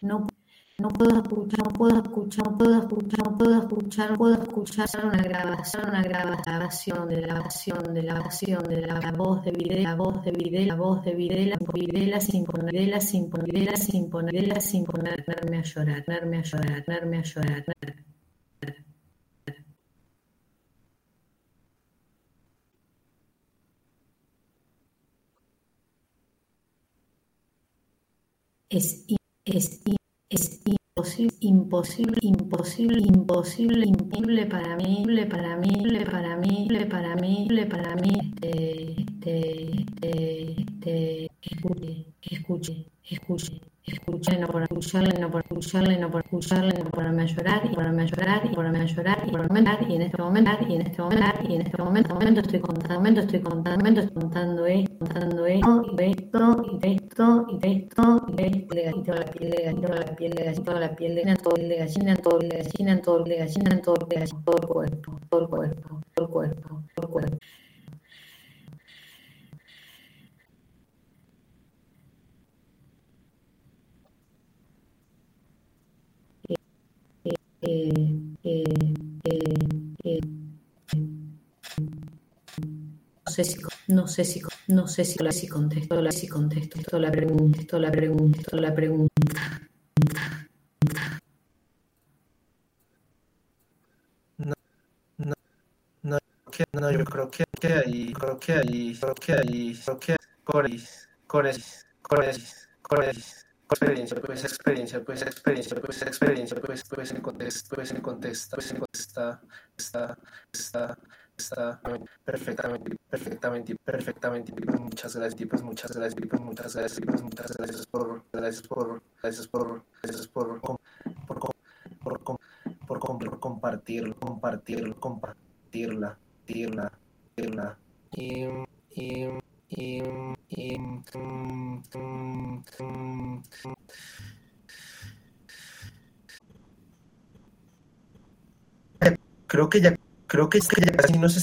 No, no puedo escuchar, no puedo escuchar, no puedo escuchar, no puedo escuchar, no puedo escuchar una grabación de la voz de Videla, la voz de Videla, la voz de Videla, sin ponerme a llorar, ponerme a llorar, ponerme a llorar. Es imposible para mí, escuché, no por escucharle, no por escucharle, no por escucharle, no ponerme a llorar, y ponerme a llorar, y ponerme a llorar, y ponerme a llorar, y en este momento, estoy contando y toda la piel de gallina, toda la piel de gallina, todo el cuerpo, todo el cuerpo, todo el cuerpo, todo el cuerpo. No sé si contesto la pregunta. No, yo creo que ahí, con experiencia, en contexto, está perfectamente. Muchas gracias, por compartirla. Y, y, y, y, creo que casi nos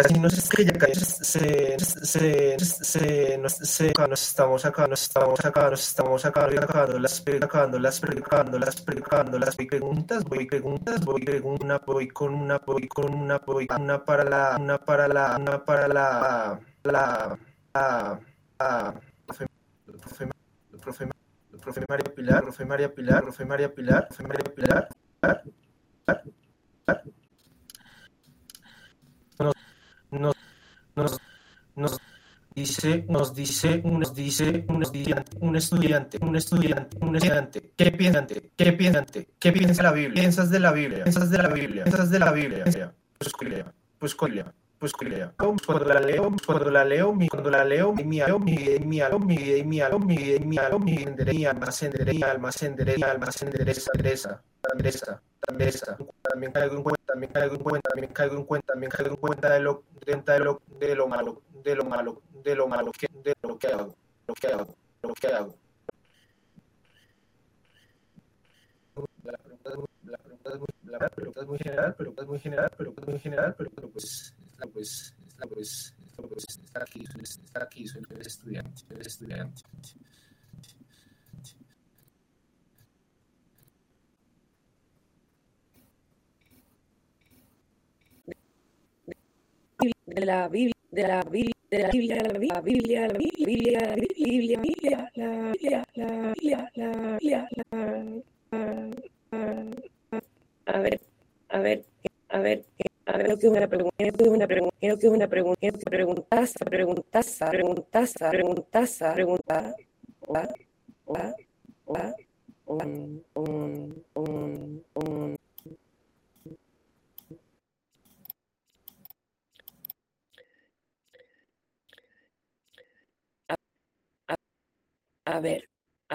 estamos sacando las preguntas, voy con una para la profe María Pilar, nos dice un estudiante, ¿qué piensas de la Biblia? Cuando la leo, mi alma se endereza. También caigo en cuenta de lo malo que hago. La pregunta es muy general, pero pues estar aquí, soy el estudiante. De la a ver, creo que es una pregunta, a ver.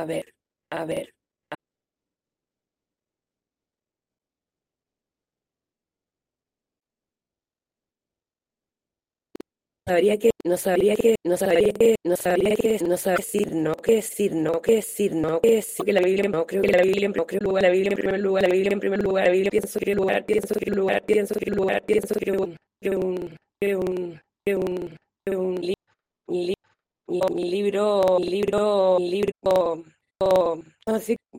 No sabría qué decir, que la Biblia, no creo que la Biblia en primer lugar, pienso que un libro, así